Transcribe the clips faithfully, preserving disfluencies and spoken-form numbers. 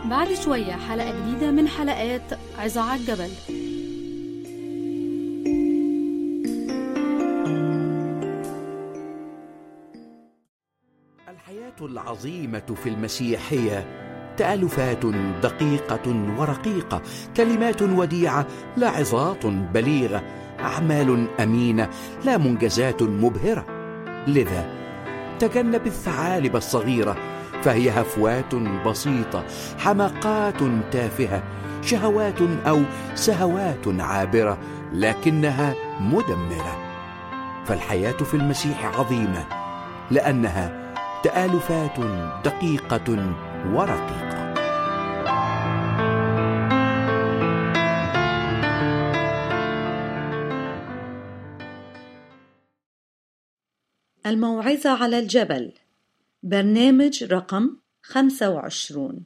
بعد شوية حلقة جديدة من حلقات عظة على الجبل. الحياة العظيمة في المسيح هي تألفات دقيقة ورقيقة، كلمات وديعة لا عظات بليغة، أعمال أمينة لا منجزات مبهرة. لذا تجنب الثعالب الصغيرة، فهي هفوات بسيطة، حماقات تافهة، شهوات أو سهوات عابرة، لكنها مدمرة. فالحياة في المسيح عظيمة لأنها تآلفات دقيقة ورقيقة. الموعظة على الجبل، برنامج رقم خمسة وعشرون.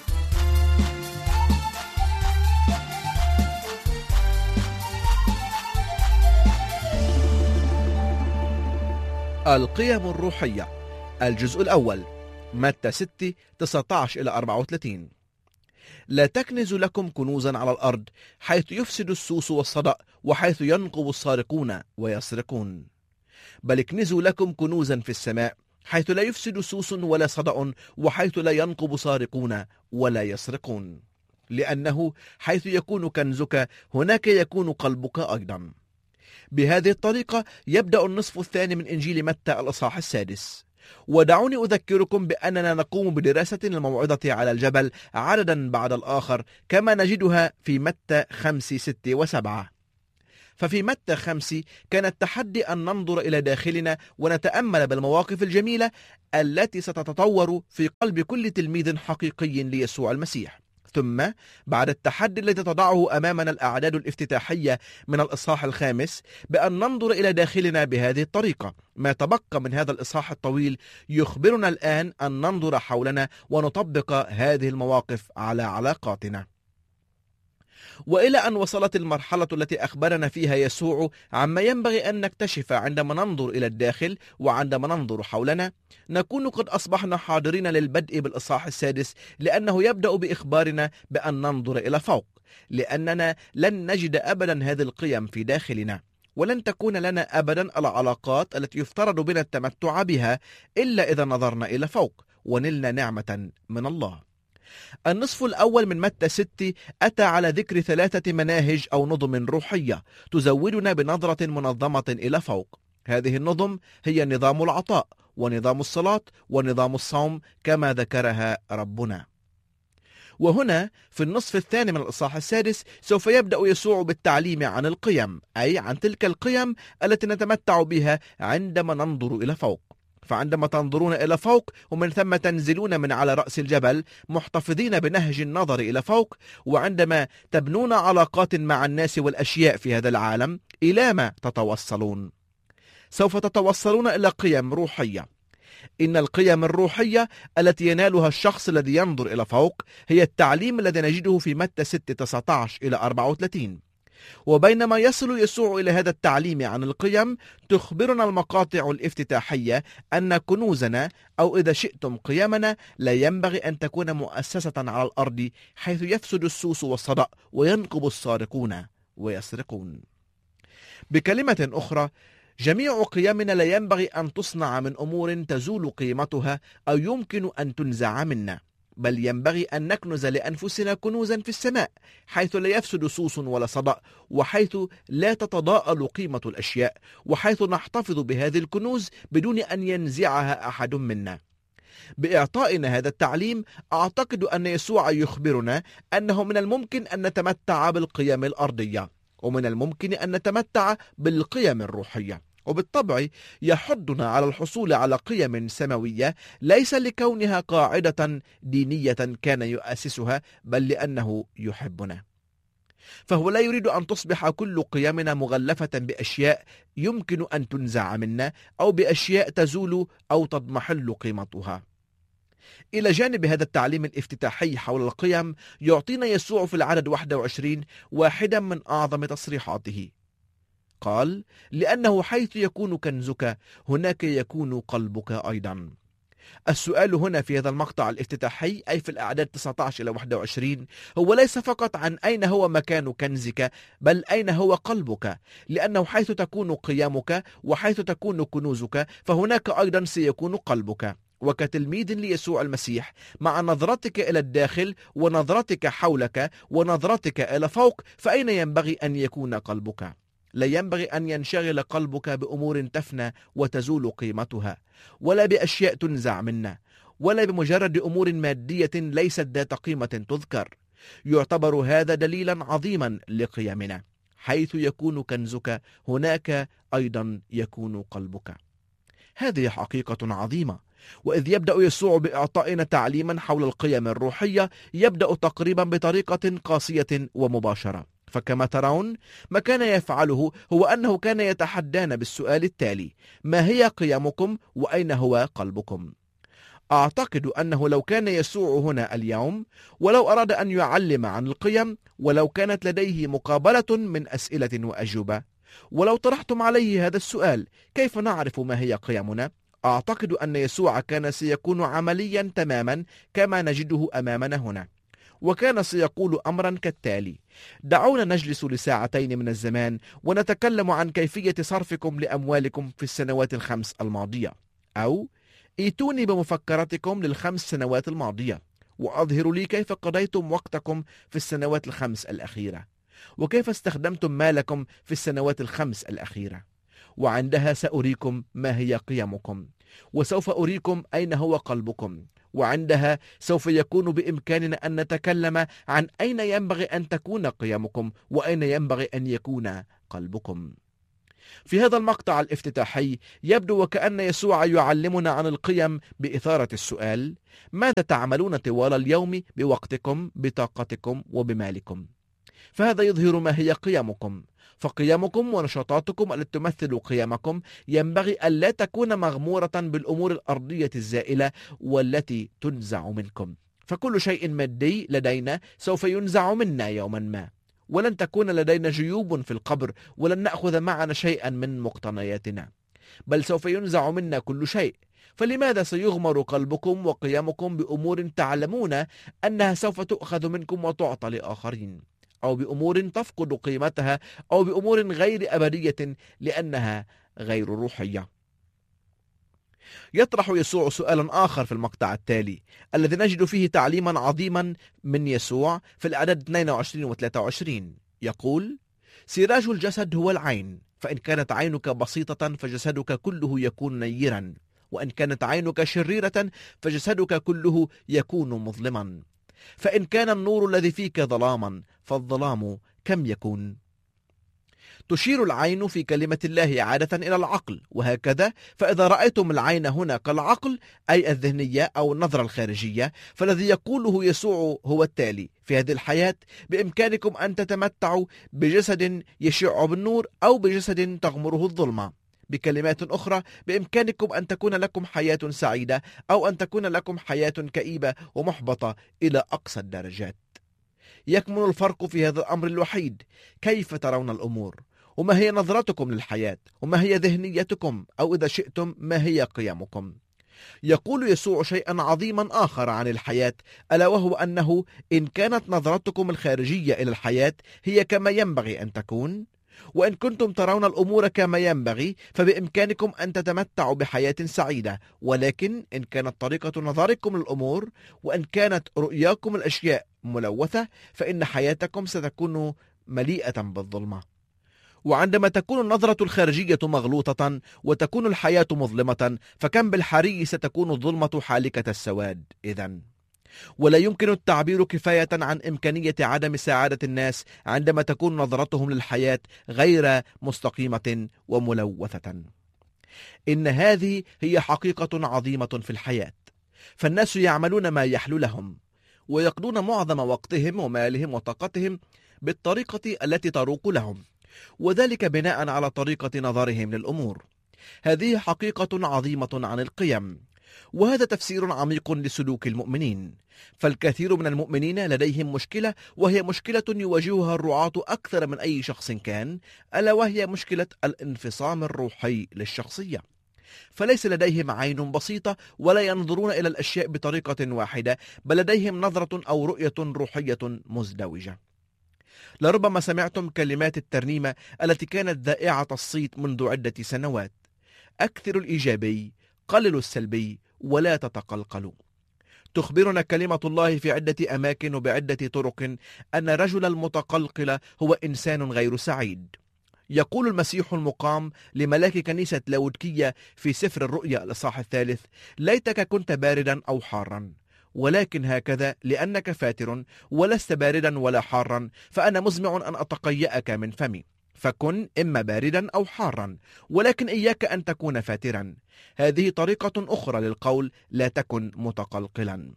القيم الروحية، الجزء الأول، متى ستة تسعة عشر إلى أربعة وثلاثين. لا تكنزوا لكم كنوزا على الأرض، حيث يفسد السوس والصدأ، وحيث ينقب السارقون ويسرقون، بل اكنزوا لكم كنوزا في السماء، حيث لا يفسد سوس ولا صدأ، وحيث لا ينقب سارقون ولا يسرقون. لأنه حيث يكون كنزك هناك يكون قلبك أيضا. بهذه الطريقة يبدأ النصف الثاني من إنجيل متى الإصحاح السادس. ودعوني أذكركم بأننا نقوم بدراسة الموعظة على الجبل عددا بعد الآخر، كما نجدها في متى خمسة ستة وسبعة. ففي متى خمسة كان التحدي أن ننظر إلى داخلنا ونتأمل بالمواقف الجميلة التي ستتطور في قلب كل تلميذ حقيقي ليسوع المسيح. ثم بعد التحدي الذي تضعه أمامنا الأعداد الافتتاحية من الإصحاح الخامس بأن ننظر إلى داخلنا بهذه الطريقة، ما تبقى من هذا الإصحاح الطويل يخبرنا الآن أن ننظر حولنا ونطبق هذه المواقف على علاقاتنا. وإلى أن وصلت المرحلة التي أخبرنا فيها يسوع عما ينبغي أن نكتشف عندما ننظر إلى الداخل وعندما ننظر حولنا، نكون قد أصبحنا حاضرين للبدء بالإصحاح السادس، لأنه يبدأ بإخبارنا بأن ننظر إلى فوق، لأننا لن نجد أبدا هذه القيم في داخلنا، ولن تكون لنا أبدا العلاقات التي يفترض بنا التمتع بها إلا إذا نظرنا إلى فوق ونلنا نعمة من الله. النصف الأول من متى ستة أتى على ذكر ثلاثة مناهج أو نظم روحية تزودنا بنظرة منظمة إلى فوق. هذه النظم هي نظام العطاء ونظام الصلاة ونظام الصوم كما ذكرها ربنا. وهنا في النصف الثاني من الإصحاح السادس سوف يبدأ يسوع بالتعليم عن القيم، أي عن تلك القيم التي نتمتع بها عندما ننظر إلى فوق. فعندما تنظرون إلى فوق ومن ثم تنزلون من على رأس الجبل محتفظين بنهج النظر إلى فوق، وعندما تبنون علاقات مع الناس والأشياء في هذا العالم، إلى ما تتوصلون؟ سوف تتوصلون إلى قيم روحية. إن القيم الروحية التي ينالها الشخص الذي ينظر إلى فوق هي التعليم الذي نجده في متى ستة تسعة عشر إلى أربعة وثلاثين. وبينما يصل يسوع إلى هذا التعليم عن القيم، تخبرنا المقاطع الافتتاحية أن كنوزنا أو إذا شئتم قيمنا لا ينبغي أن تكون مؤسسة على الأرض، حيث يفسد السوس والصدأ وينقب السارقون ويسرقون. بكلمة أخرى، جميع قيمنا لا ينبغي أن تصنع من أمور تزول قيمتها أو يمكن أن تنزع منا، بل ينبغي أن نكنز لأنفسنا كنوزا في السماء، حيث لا يفسد سوس ولا صدأ، وحيث لا تتضاءل قيمة الأشياء، وحيث نحتفظ بهذه الكنوز بدون أن ينزعها أحد منا. بإعطائنا هذا التعليم أعتقد أن يسوع يخبرنا أنه من الممكن أن نتمتع بالقيم الأرضية، ومن الممكن أن نتمتع بالقيم الروحية، وبالطبع يحضنا على الحصول على قيم سماوية، ليس لكونها قاعدة دينية كان يؤسسها، بل لأنه يحبنا. فهو لا يريد أن تصبح كل قيمنا مغلفة بأشياء يمكن أن تنزع منا أو بأشياء تزول أو تضمحل قيمتها. إلى جانب هذا التعليم الافتتاحي حول القيم، يعطينا يسوع في العدد واحد وعشرين واحدا من أعظم تصريحاته. قال: لأنه حيث يكون كنزك هناك يكون قلبك أيضا. السؤال هنا في هذا المقطع الافتتاحي، أي في الأعداد تسعة عشر إلى واحد وعشرين، هو ليس فقط عن أين هو مكان كنزك، بل أين هو قلبك، لأنه حيث تكون قيمك وحيث تكون كنوزك فهناك أيضا سيكون قلبك. وكتلميذ ليسوع المسيح، مع نظرتك إلى الداخل ونظرتك حولك ونظرتك إلى فوق، فأين ينبغي أن يكون قلبك؟ لا ينبغي أن ينشغل قلبك بأمور تفنى وتزول قيمتها، ولا بأشياء تنزع منا، ولا بمجرد أمور مادية ليست ذات قيمة تذكر. يعتبر هذا دليلا عظيما لقيمنا. حيث يكون كنزك هناك أيضا يكون قلبك. هذه حقيقة عظيمة. وإذ يبدأ يسوع بإعطائنا تعليما حول القيم الروحية، يبدأ تقريبا بطريقة قاسية ومباشرة. فكما ترون، ما كان يفعله هو أنه كان يتحدانا بالسؤال التالي: ما هي قيمكم وأين هو قلبكم؟ أعتقد أنه لو كان يسوع هنا اليوم، ولو أراد أن يعلم عن القيم، ولو كانت لديه مقابلة من أسئلة وأجوبة، ولو طرحتم عليه هذا السؤال: كيف نعرف ما هي قيمنا؟ أعتقد أن يسوع كان سيكون عمليا تماما كما نجده أمامنا هنا، وكان سيقول أمرا كالتالي: دعونا نجلس لساعتين من الزمان ونتكلم عن كيفية صرفكم لأموالكم في السنوات الخمس الماضية، أو ائتوني بمفكرتكم للخمس سنوات الماضية وأظهروا لي كيف قضيتم وقتكم في السنوات الخمس الأخيرة، وكيف استخدمتم مالكم في السنوات الخمس الأخيرة. وعندها سأريكم ما هي قيمكم، وسوف أريكم أين هو قلبكم، وعندها سوف يكون بإمكاننا أن نتكلم عن أين ينبغي أن تكون قيمكم وأين ينبغي أن يكون قلبكم. في هذا المقطع الافتتاحي يبدو وكأن يسوع يعلمنا عن القيم بإثارة السؤال: ماذا تعملون طوال اليوم بوقتكم، بطاقتكم وبمالكم؟ فهذا يظهر ما هي قيمكم. فقيمكم ونشاطاتكم التي تمثل قيمكم ينبغي ألا تكون مغمورة بالأمور الأرضية الزائلة والتي تنزع منكم. فكل شيء مادي لدينا سوف ينزع منا يوما ما، ولن تكون لدينا جيوب في القبر، ولن نأخذ معنا شيئا من مقتنياتنا، بل سوف ينزع منا كل شيء. فلماذا سيغمر قلبكم وقيمكم بأمور تعلمون أنها سوف تؤخذ منكم وتعطى لآخرين، أو بأمور تفقد قيمتها، أو بأمور غير أبدية لأنها غير روحية؟ يطرح يسوع سؤالا آخر في المقطع التالي، الذي نجد فيه تعليما عظيما من يسوع في الأعداد اثنين وعشرين و ثلاثة وعشرين. يقول: سراج الجسد هو العين، فإن كانت عينك بسيطة فجسدك كله يكون نيرا، وإن كانت عينك شريرة فجسدك كله يكون مظلما. فإن كان النور الذي فيك ظلاما فالظلام كم يكون؟ تشير العين في كلمة الله عادة إلى العقل، وهكذا فإذا رأيتم العين هنا كالعقل، أي الذهنية أو النظرة الخارجية، فالذي يقوله يسوع هو التالي: في هذه الحياة بإمكانكم أن تتمتعوا بجسد يشع بالنور أو بجسد تغمره الظلمة. بكلمات أخرى، بإمكانكم أن تكون لكم حياة سعيدة أو أن تكون لكم حياة كئيبة ومحبطة إلى أقصى الدرجات. يكمن الفرق في هذا الأمر الوحيد: كيف ترون الأمور، وما هي نظرتكم للحياة، وما هي ذهنيتكم، أو إذا شئتم ما هي قيمكم. يقول يسوع شيئا عظيما آخر عن الحياة، ألا وهو أنه إن كانت نظرتكم الخارجية إلى الحياة هي كما ينبغي أن تكون، وإن كنتم ترون الأمور كما ينبغي، فبإمكانكم أن تتمتعوا بحياة سعيدة. ولكن إن كانت طريقة نظركم للأمور وإن كانت رؤياكم الأشياء ملوثة، فإن حياتكم ستكون مليئة بالظلمة. وعندما تكون النظرة الخارجية مغلوطة وتكون الحياة مظلمة، فكم بالحري ستكون الظلمة حالكة السواد. إذن ولا يمكن التعبير كفاية عن إمكانية عدم سعادة الناس عندما تكون نظرتهم للحياة غير مستقيمة وملوثة. إن هذه هي حقيقة عظيمة في الحياة. فالناس يعملون ما يحلو لهم، ويقضون معظم وقتهم ومالهم وطاقتهم بالطريقة التي تروق لهم، وذلك بناء على طريقة نظرهم للأمور. هذه حقيقة عظيمة عن القيم، وهذا تفسير عميق لسلوك المؤمنين. فالكثير من المؤمنين لديهم مشكلة، وهي مشكلة يواجهها الرعاة أكثر من أي شخص كان، ألا وهي مشكلة الانفصام الروحي للشخصية. فليس لديهم عين بسيطة ولا ينظرون إلى الأشياء بطريقة واحدة، بل لديهم نظرة أو رؤية روحية مزدوجة. لربما سمعتم كلمات الترنيمة التي كانت ذائعة الصيت منذ عدة سنوات: أكثروا الإيجابي، قللوا السلبي، ولا تتقلقلوا. تخبرنا كلمة الله في عدة أماكن وبعدة طرق أن الرجل المتقلقل هو إنسان غير سعيد. يقول المسيح المقام لملاك كنيسة لاودكية في سفر الرؤيا الإصحاح الثالث: ليتك كنت باردا أو حارا، ولكن هكذا لأنك فاتر ولست باردا ولا حارا، فأنا مزمع أن أتقيأك من فمي. فكن إما باردا أو حارا، ولكن إياك أن تكون فاترا. هذه طريقة أخرى للقول: لا تكن متقلقلا.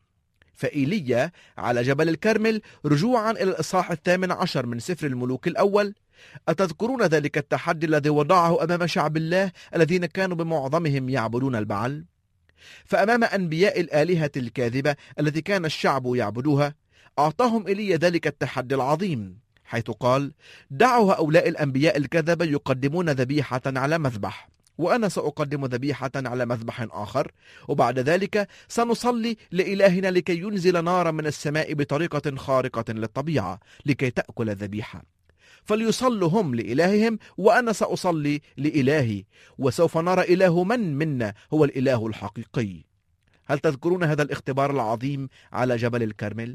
فإيليا على جبل الكرمل، رجوعا إلى الإصحاح الثامن عشر من سفر الملوك الأول: أتذكرون ذلك التحدي الذي وضعه أمام شعب الله الذين كانوا بمعظمهم يعبدون البعل؟ فأمام أنبياء الآلهة الكاذبة التي كان الشعب يعبدوها، أعطاهم إيليا ذلك التحدي العظيم، حيث قال: دعوا هؤلاء الأنبياء الكذبة يقدمون ذبيحة على مذبح، وأنا سأقدم ذبيحة على مذبح آخر، وبعد ذلك سنصلي لإلهنا لكي ينزل نارا من السماء بطريقة خارقة للطبيعة لكي تأكل الذبيحة. فليصلوا هم لإلههم وأنا سأصلي لإلهي، وسوف نرى إله من منا هو الإله الحقيقي. هل تذكرون هذا الاختبار العظيم على جبل الكرمل؟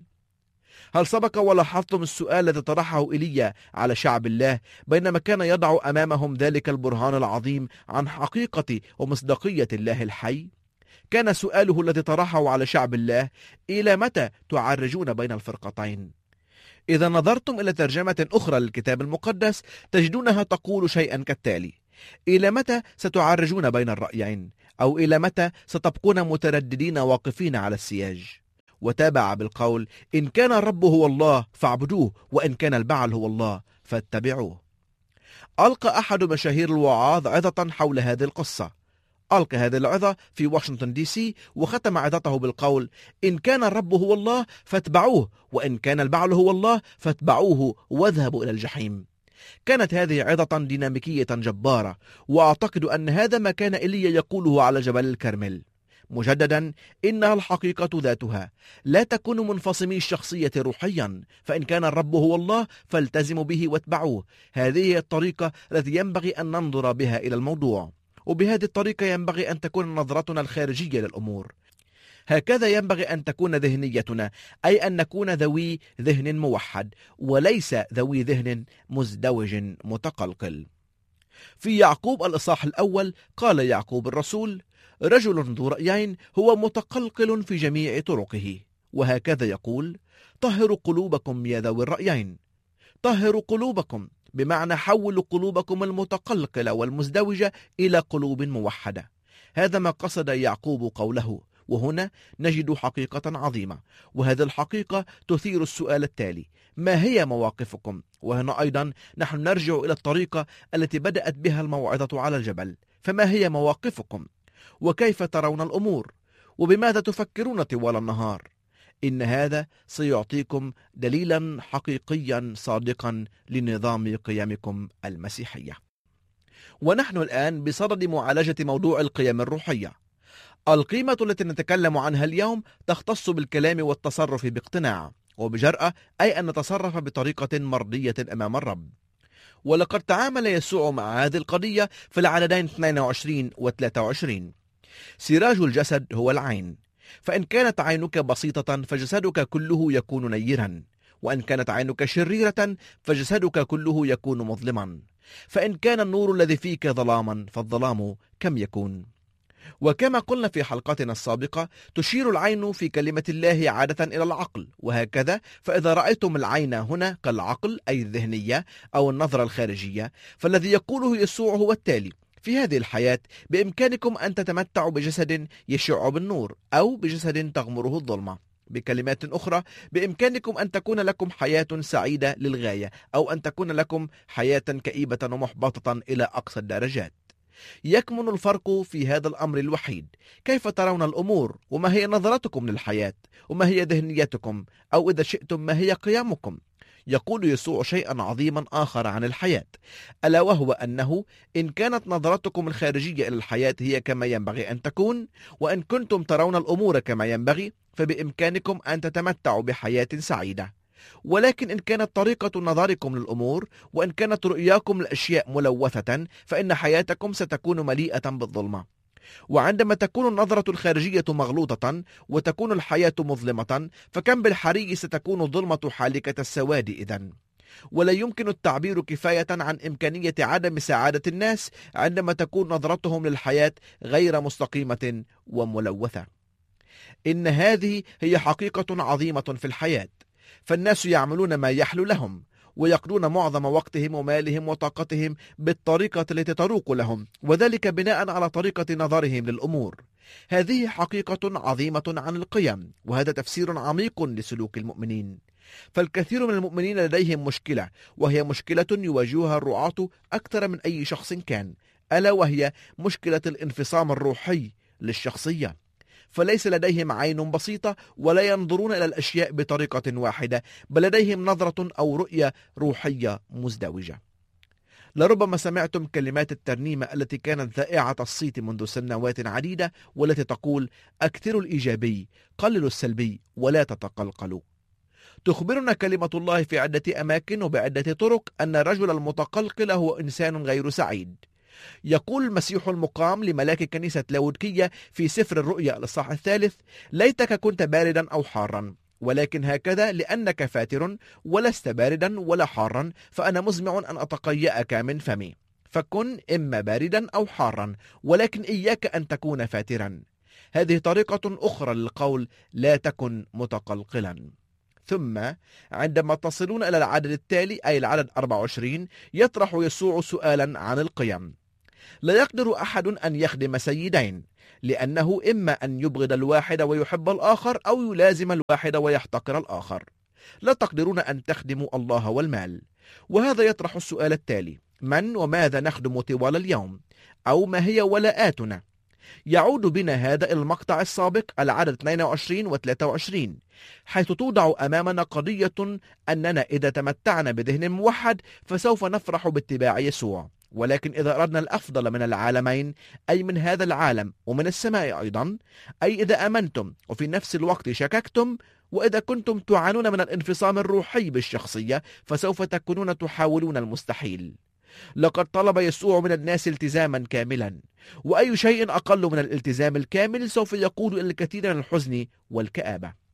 هل سبق ولاحظتم السؤال الذي طرحه إيليا على شعب الله بينما كان يضع أمامهم ذلك البرهان العظيم عن حقيقة ومصداقية الله الحي؟ كان سؤاله الذي طرحه على شعب الله: إلى متى تعرجون بين الفرقتين؟ إذا نظرتم إلى ترجمة أخرى للكتاب المقدس تجدونها تقول شيئا كالتالي: إلى متى ستعرجون بين الرأيين؟ أو إلى متى ستبقون مترددين واقفين على السياج؟ وتابع بالقول: إن كان الرب هو الله فاعبدوه، وإن كان البعل هو الله فاتبعوه. ألقى أحد مشاهير الوعاظ عظة حول هذه القصة. ألقى هذه العظة في واشنطن دي سي، وختم عظته بالقول: إن كان الرب هو الله فاتبعوه، وإن كان البعل هو الله فاتبعوه واذهبوا إلى الجحيم. كانت هذه عظة ديناميكية جبارة، وأعتقد أن هذا ما كان إيليا يقوله على جبل الكرمل. مجددا، إنها الحقيقة ذاتها. لا تكونوا منفصمي الشخصية روحيا، فإن كان الرب هو الله فالتزموا به واتبعوه. هذه هي الطريقة التي ينبغي أن ننظر بها إلى الموضوع، وبهذه الطريقة ينبغي أن تكون نظرتنا الخارجية للأمور. هكذا ينبغي أن تكون ذهنيتنا، أي أن نكون ذوي ذهن موحد وليس ذوي ذهن مزدوج متقلقل. في يعقوب الإصحاح الأول قال يعقوب الرسول: رجل ذو رأيين هو متقلقل في جميع طرقه. وهكذا يقول: طهروا قلوبكم يا ذوي الرأيين. طهروا قلوبكم بمعنى حولوا قلوبكم المتقلقلة والمزدوجة إلى قلوب موحدة. هذا ما قصد يعقوب قوله. وهنا نجد حقيقة عظيمة، وهذه الحقيقة تثير السؤال التالي: ما هي مواقفكم؟ وهنا أيضا نحن نرجع إلى الطريقة التي بدأت بها الموعظة على الجبل. فما هي مواقفكم؟ وكيف ترون الأمور؟ وبماذا تفكرون طوال النهار؟ إن هذا سيعطيكم دليلا حقيقيا صادقا لنظام قيمكم المسيحية. ونحن الآن بصدد معالجة موضوع القيم الروحية. القيمة التي نتكلم عنها اليوم تختص بالكلام والتصرف باقتناع وبجرأة، أي أن نتصرف بطريقة مرضية أمام الرب. ولقد تعامل يسوع مع هذه القضية في العددين اثنين وعشرين و ثلاثة وعشرين. سراج الجسد هو العين، فإن كانت عينك بسيطة فجسدك كله يكون نيرا، وإن كانت عينك شريرة فجسدك كله يكون مظلما. فإن كان النور الذي فيك ظلاما فالظلام كم يكون؟ وكما قلنا في حلقتنا السابقة، تشير العين في كلمة الله عادة إلى العقل، وهكذا فإذا رأيتم العين هنا كالعقل أي الذهنية أو النظرة الخارجية، فالذي يقوله يسوع هو التالي: في هذه الحياة بإمكانكم أن تتمتعوا بجسد يشع بالنور أو بجسد تغمره الظلمة. بكلمات أخرى، بإمكانكم أن تكون لكم حياة سعيدة للغاية، أو أن تكون لكم حياة كئيبة ومحبطة إلى أقصى الدرجات. يكمن الفرق في هذا الأمر الوحيد: كيف ترون الأمور، وما هي نظرتكم للحياة، وما هي ذهنيتكم، أو إذا شئتم ما هي قيمكم. يقول يسوع شيئا عظيما آخر عن الحياة، ألا وهو أنه إن كانت نظرتكم الخارجية إلى الحياة هي كما ينبغي أن تكون، وإن كنتم ترون الأمور كما ينبغي، فبإمكانكم أن تتمتعوا بحياة سعيدة. ولكن إن كانت طريقة نظركم للأمور وإن كانت رؤياكم الأشياء ملوثة، فإن حياتكم ستكون مليئة بالظلمة. وعندما تكون النظرة الخارجية مغلوطة وتكون الحياة مظلمة، فكم بالحري ستكون الظلمة حالكة السواد إذن. ولا يمكن التعبير كفاية عن إمكانية عدم سعادة الناس عندما تكون نظرتهم للحياة غير مستقيمة وملوثة. إن هذه هي حقيقة عظيمة في الحياة، فالناس يعملون ما يحلو لهم، ويقضون معظم وقتهم ومالهم وطاقتهم بالطريقة التي تروق لهم، وذلك بناء على طريقة نظرهم للأمور. هذه حقيقة عظيمة عن القيم، وهذا تفسير عميق لسلوك المؤمنين. فالكثير من المؤمنين لديهم مشكلة، وهي مشكلة يواجهها الرعاة أكثر من أي شخص كان، ألا وهي مشكلة الانفصام الروحي للشخصية. فليس لديهم عين بسيطة ولا ينظرون إلى الأشياء بطريقة واحدة، بل لديهم نظرة أو رؤية روحية مزدوجة. لربما سمعتم كلمات الترنيمة التي كانت ذائعة الصيت منذ سنوات عديدة، والتي تقول: أكثروا الإيجابي، قللوا السلبي، ولا تتقلقلوا. تخبرنا كلمة الله في عدة أماكن وبعدة طرق أن الرجل المتقلقل هو إنسان غير سعيد. يقول المسيح المقام لملاك كنيسة لاودكية في سفر الرؤيا الإصحاح الثالث: ليتك كنت باردا أو حارا، ولكن هكذا لأنك فاتر ولست باردا ولا حارا، فأنا مزمع أن أتقيأك من فمي. فكن إما باردا أو حارا، ولكن إياك أن تكون فاترا. هذه طريقة أخرى للقول: لا تكن متقلقلا. ثم عندما تصلون إلى العدد التالي، أي العدد أربعة وعشرين، يطرح يسوع سؤالا عن القيم. لا يقدر أحد أن يخدم سيدين، لأنه إما أن يبغض الواحد ويحب الآخر، أو يلازم الواحد ويحتقر الآخر. لا تقدرون أن تخدموا الله والمال. وهذا يطرح السؤال التالي: من وماذا نخدم طوال اليوم؟ أو ما هي ولاءاتنا؟ يعود بنا هذا إلى المقطع السابق، العدد اثنين وعشرين و ثلاثة وعشرين، حيث توضع أمامنا قضية أننا إذا تمتعنا بذهن موحد فسوف نفرح باتباع يسوع. ولكن إذا أردنا الأفضل من العالمين، أي من هذا العالم ومن السماء أيضا، أي إذا أمنتم وفي نفس الوقت شككتم، وإذا كنتم تعانون من الانفصام الروحي بالشخصية، فسوف تكونون تحاولون المستحيل. لقد طلب يسوع من الناس التزاما كاملا، وأي شيء أقل من الالتزام الكامل سوف يقود إلى الكثير من الحزن والكآبة.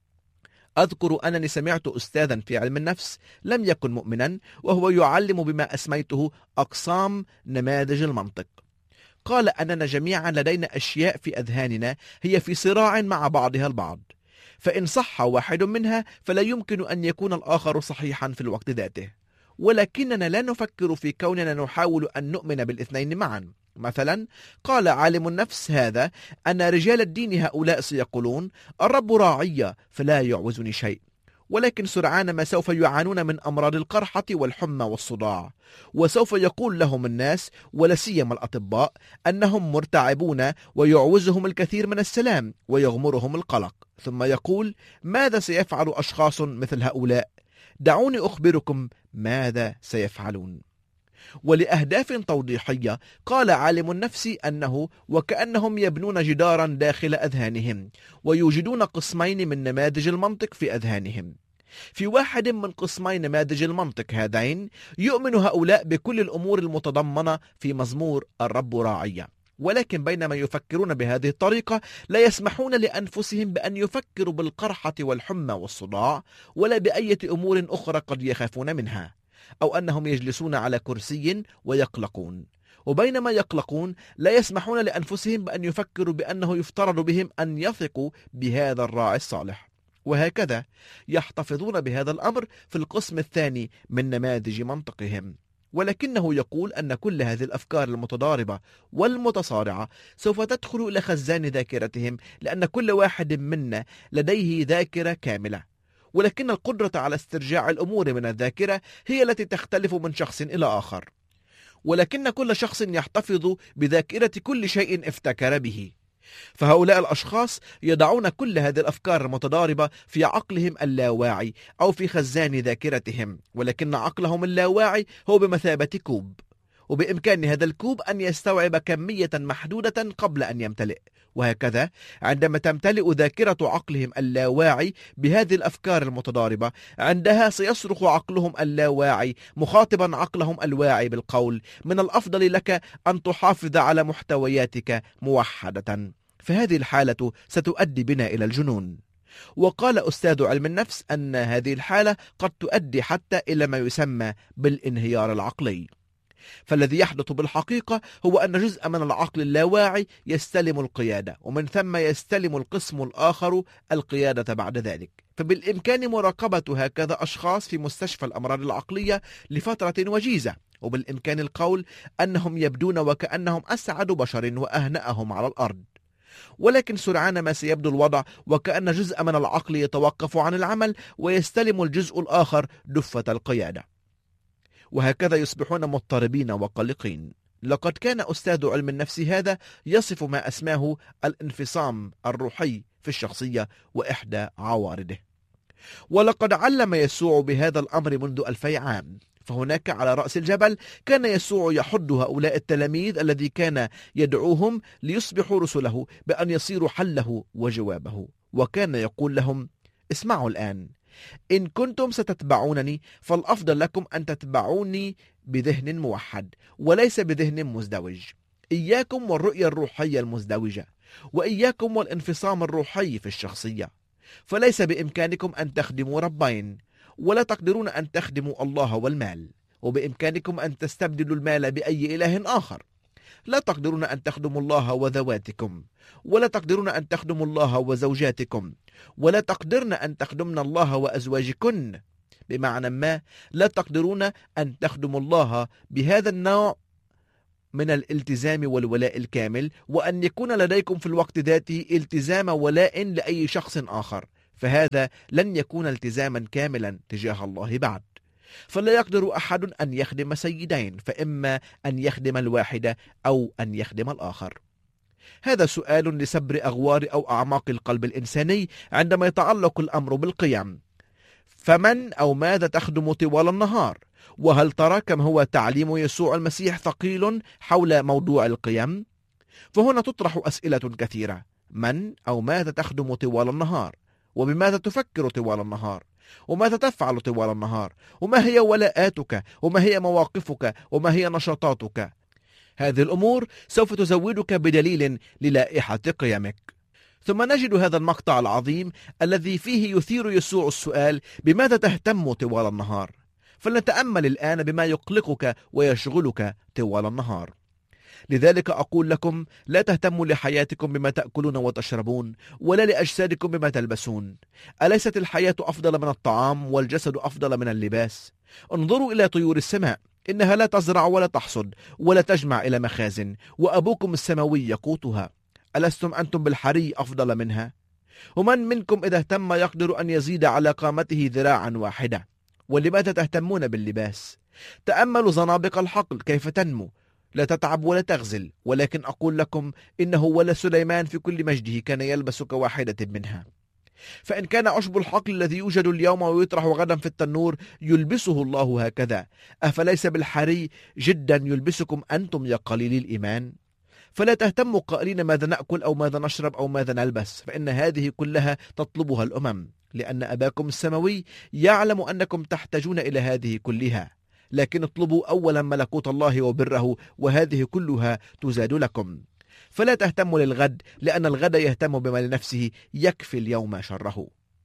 أذكر أنني سمعت أستاذا في علم النفس لم يكن مؤمنا، وهو يعلم بما أسميته أقسام نماذج المنطق. قال أننا جميعا لدينا أشياء في أذهاننا هي في صراع مع بعضها البعض، فإن صح واحد منها فلا يمكن أن يكون الآخر صحيحا في الوقت ذاته. ولكننا لا نفكر في كوننا نحاول أن نؤمن بالاثنين معا. مثلا قال عالم النفس هذا أن رجال الدين هؤلاء سيقولون: الرب راعي فلا يعوزني شيء، ولكن سرعان ما سوف يعانون من أمراض القرحة والحمى والصداع، وسوف يقول لهم الناس ولا سيما الأطباء أنهم مرتعبون ويعوزهم الكثير من السلام ويغمرهم القلق. ثم يقول: ماذا سيفعل أشخاص مثل هؤلاء؟ دعوني أخبركم ماذا سيفعلون. ولأهداف توضيحية قال عالم النفس أنه وكأنهم يبنون جدارا داخل أذهانهم، ويوجدون قسمين من نماذج المنطق في أذهانهم. في واحد من قسمي نماذج المنطق هذين يؤمن هؤلاء بكل الأمور المتضمنة في مزمور الرب راعي، ولكن بينما يفكرون بهذه الطريقة لا يسمحون لأنفسهم بأن يفكروا بالقرحة والحمى والصداع، ولا بأية أمور أخرى قد يخافون منها، أو أنهم يجلسون على كرسي ويقلقون. وبينما يقلقون لا يسمحون لأنفسهم بأن يفكروا بأنه يفترض بهم أن يثقوا بهذا الراعي الصالح. وهكذا يحتفظون بهذا الأمر في القسم الثاني من نماذج منطقهم. ولكنه يقول أن كل هذه الأفكار المتضاربة والمتصارعة سوف تدخل إلى خزان ذاكرتهم، لأن كل واحد منا لديه ذاكرة كاملة، ولكن القدرة على استرجاع الأمور من الذاكرة هي التي تختلف من شخص إلى آخر. ولكن كل شخص يحتفظ بذاكرة كل شيء افتكر به، فهؤلاء الأشخاص يضعون كل هذه الأفكار المتضاربة في عقلهم اللاواعي أو في خزان ذاكرتهم، ولكن عقلهم اللاواعي هو بمثابة كوب، وبإمكان هذا الكوب أن يستوعب كمية محدودة قبل أن يمتلئ. وهكذا عندما تمتلئ ذاكرة عقلهم اللاواعي بهذه الأفكار المتضاربة، عندها سيصرخ عقلهم اللاواعي مخاطبا عقلهم الواعي بالقول: من الأفضل لك أن تحافظ على محتوياتك موحدة. فهذه الحالة ستؤدي بنا إلى الجنون. وقال أستاذ علم النفس أن هذه الحالة قد تؤدي حتى إلى ما يسمى بالانهيار العقلي. فالذي يحدث بالحقيقة هو أن جزء من العقل اللاواعي يستلم القيادة، ومن ثم يستلم القسم الآخر القيادة بعد ذلك. فبالإمكان مراقبة هكذا أشخاص في مستشفى الأمراض العقلية لفترة وجيزة، وبالإمكان القول أنهم يبدون وكأنهم أسعد بشر وأهنأهم على الأرض. ولكن سرعان ما سيبدو الوضع وكأن جزء من العقل يتوقف عن العمل ويستلم الجزء الآخر دفة القيادة، وهكذا يصبحون مضطربين وقلقين. لقد كان أستاذ علم النفس هذا يصف ما أسماه الانفصام الروحي في الشخصية وإحدى عوارضه. ولقد علم يسوع بهذا الأمر منذ ألفي عام. فهناك على رأس الجبل كان يسوع يحض هؤلاء التلاميذ الذي كان يدعوهم ليصبحوا رسله بأن يصيروا حله وجوابه، وكان يقول لهم: اسمعوا الآن، إن كنتم ستتبعونني فالأفضل لكم أن تتبعوني بذهن موحد وليس بذهن مزدوج. إياكم والرؤية الروحية المزدوجة، وإياكم والانفصام الروحي في الشخصية، فليس بإمكانكم أن تخدموا ربين، ولا تقدرون أن تخدموا الله والمال، وبإمكانكم أن تستبدلوا المال بأي إله آخر. لا تقدرون أن تخدموا الله وذواتكم، ولا تقدرون أن تخدموا الله وزوجاتكم، ولا تقدرن أن تخدمن الله وأزواجكن. بمعنى ما، لا تقدرون أن تخدموا الله بهذا النوع من الالتزام والولاء الكامل، وأن يكون لديكم في الوقت ذاته التزام ولاء لأي شخص آخر، فهذا لن يكون التزاما كاملا تجاه الله بعد. فلا يقدر أحد أن يخدم سيدين، فإما أن يخدم الواحد أو أن يخدم الآخر. هذا سؤال لسبر أغوار أو أعماق القلب الإنساني عندما يتعلق الأمر بالقيم. فمن أو ماذا تخدم طوال النهار؟ وهل ترى كم هو تعليم يسوع المسيح ثقيل حول موضوع القيم؟ فهنا تطرح أسئلة كثيرة: من أو ماذا تخدم طوال النهار؟ وبماذا تفكر طوال النهار؟ وماذا تفعل طوال النهار؟ وما هي ولاءاتك؟ وما هي مواقفك؟ وما هي نشاطاتك؟ هذه الأمور سوف تزودك بدليل للائحة قيمك. ثم نجد هذا المقطع العظيم الذي فيه يثير يسوع السؤال: بماذا تهتم طوال النهار؟ فلنتأمل الآن بما يقلقك ويشغلك طوال النهار. لذلك أقول لكم: لا تهتموا لحياتكم بما تأكلون وتشربون، ولا لأجسادكم بما تلبسون. أليست الحياة أفضل من الطعام والجسد أفضل من اللباس؟ انظروا إلى طيور السماء، إنها لا تزرع ولا تحصد ولا تجمع إلى مخازن، وأبوكم السماوي يقوتها. ألستم أنتم بالحري أفضل منها؟ ومن منكم إذا اهتم يقدر أن يزيد على قامته ذراعا واحدة؟ ولماذا تهتمون باللباس؟ تأملوا زنابق الحقل كيف تنمو، لا تتعب ولا تغزل. ولكن أقول لكم إنه ولا سليمان في كل مجده كان يلبس كواحدة منها. فإن كان عشب الحقل الذي يوجد اليوم ويطرح غدا في التنور يلبسه الله هكذا، أفليس بالحري جدا يلبسكم أنتم يا قليلي الإيمان؟ فلا تهتموا قائلين ماذا نأكل أو ماذا نشرب أو ماذا نلبس، فإن هذه كلها تطلبها الأمم، لأن أباكم السماوي يعلم أنكم تحتاجون إلى هذه كلها. لكن اطلبوا أولا ملكوت الله وبره، وهذه كلها تزاد لكم. فلا تهتموا للغد، لأن الغد يهتم بما لنفسه، يكفي اليوم شره.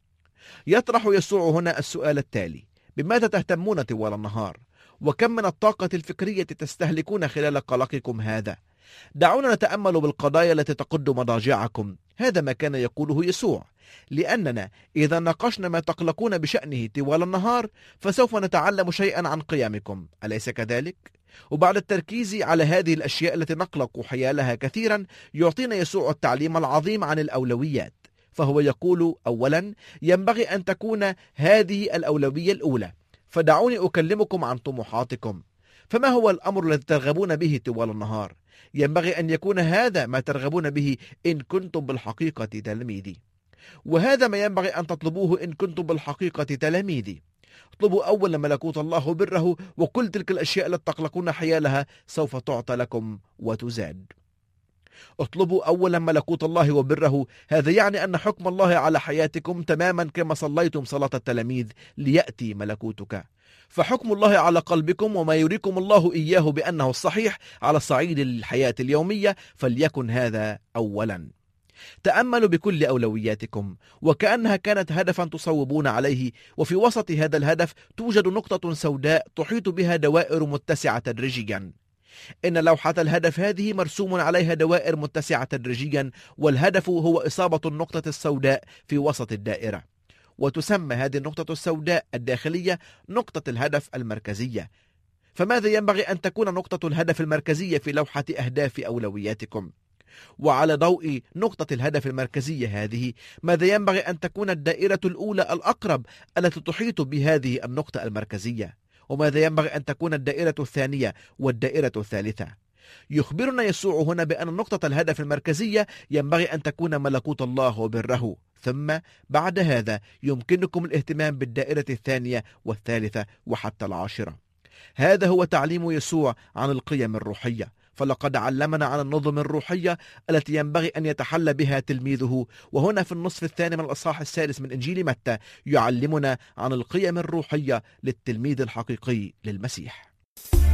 يطرح يسوع هنا السؤال التالي: بماذا تهتمون طوال النهار؟ وكم من الطاقة الفكرية تستهلكون خلال قلقكم هذا؟ دعونا نتأمل بالقضايا التي تقود مضاجعكم. هذا ما كان يقوله يسوع، لأننا إذا ناقشنا ما تقلقون بشأنه طوال النهار فسوف نتعلم شيئا عن قيامكم، أليس كذلك؟ وبعد التركيز على هذه الأشياء التي نقلق حيالها كثيرا، يعطينا يسوع التعليم العظيم عن الأولويات. فهو يقول: أولا، ينبغي أن تكون هذه الأولوية الأولى. فدعوني أكلمكم عن طموحاتكم. فما هو الأمر الذي ترغبون به طوال النهار؟ ينبغي أن يكون هذا ما ترغبون به إن كنتم بالحقيقة تلاميذي، وهذا ما ينبغي أن تطلبوه إن كنتم بالحقيقة تلاميذي. اطلبوا أولا ملكوت الله وبره، وكل تلك الأشياء التي تقلقون حيالها سوف تعطى لكم وتزاد. اطلبوا أولا ملكوت الله وبره، هذا يعني أن حكم الله على حياتكم تماما كما صليتم صلاة التلاميذ ليأتي ملكوتك. فحكم الله على قلبكم وما يريكم الله إياه بأنه الصحيح على صعيد الحياة اليومية فليكن هذا أولا. تأملوا بكل أولوياتكم وكأنها كانت هدفا تصوبون عليه، وفي وسط هذا الهدف توجد نقطة سوداء تحيط بها دوائر متسعة تدريجيا. إن لوحة الهدف هذه مرسوم عليها دوائر متسعة تدريجيا، والهدف هو إصابة النقطة السوداء في وسط الدائرة، وتسمى هذه النقطة السوداء الداخلية نقطة الهدف المركزية. فماذا ينبغي أن تكون نقطة الهدف المركزية في لوحة أهداف أولوياتكم؟ وعلى ضوء نقطة الهدف المركزية هذه، ماذا ينبغي أن تكون الدائرة الأولى الأقرب التي تحيط بهذه النقطة المركزية؟ وماذا ينبغي أن تكون الدائرة الثانية والدائرة الثالثة؟ يخبرنا يسوع هنا بأن نقطة الهدف المركزية ينبغي أن تكون ملكوت الله وبره، ثم بعد هذا يمكنكم الاهتمام بالدائرة الثانية والثالثة وحتى العاشرة. هذا هو تعليم يسوع عن القيم الروحية، فلقد علمنا عن النظم الروحية التي ينبغي أن يتحلى بها تلميذه. وهنا في النصف الثاني من الأصحاح السادس من إنجيل متى يعلمنا عن القيم الروحية للتلميذ الحقيقي للمسيح.